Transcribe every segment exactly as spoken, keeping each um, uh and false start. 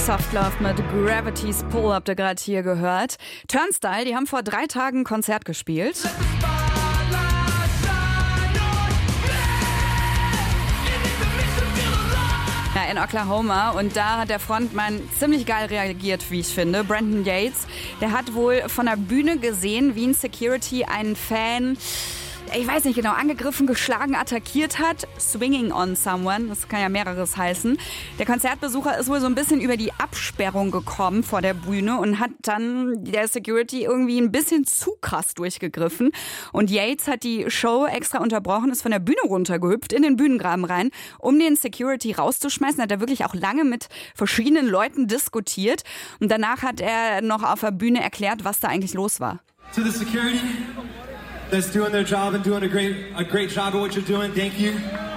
Soft Love mit Gravity's Pull habt ihr gerade hier gehört. Turnstile, die haben vor drei Tagen ein Konzert gespielt. Ja, in Oklahoma, und da hat der Frontmann ziemlich geil reagiert, wie ich finde. Brandon Yates, der hat wohl von der Bühne gesehen, wie ein Security einen Fan, ich weiß nicht genau, angegriffen, geschlagen, attackiert hat. Swinging on someone, das kann ja mehreres heißen. Der Konzertbesucher ist wohl so ein bisschen über die Absperrung gekommen vor der Bühne und hat dann der Security irgendwie ein bisschen zu krass durchgegriffen. Und Yates hat die Show extra unterbrochen, ist von der Bühne runtergehüpft, in den Bühnengraben rein, um den Security rauszuschmeißen. Hat er wirklich auch lange mit verschiedenen Leuten diskutiert. Und danach hat er noch auf der Bühne erklärt, was da eigentlich los war. To the security that's doing their job and doing a great a great job of what you're doing, thank you.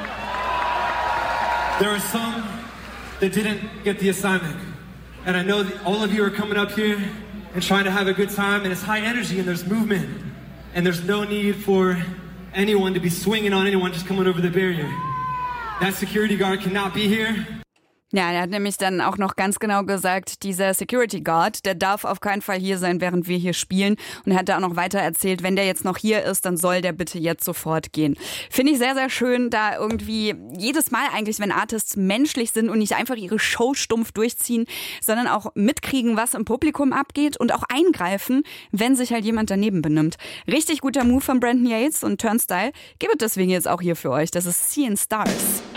There are some that didn't get the assignment. And I know that all of you are coming up here and trying to have a good time, and it's high energy and there's movement. And there's no need for anyone to be swinging on anyone just coming over the barrier. That security guard cannot be here. Ja, er hat nämlich dann auch noch ganz genau gesagt, dieser Security Guard, der darf auf keinen Fall hier sein, während wir hier spielen. Und er hat da auch noch weiter erzählt, wenn der jetzt noch hier ist, dann soll der bitte jetzt sofort gehen. Finde ich sehr, sehr schön, da irgendwie jedes Mal eigentlich, wenn Artists menschlich sind und nicht einfach ihre Show stumpf durchziehen, sondern auch mitkriegen, was im Publikum abgeht und auch eingreifen, wenn sich halt jemand daneben benimmt. Richtig guter Move von Brandon Yates und Turnstile. Gebe deswegen jetzt auch hier für euch. Das ist Seeing Stars.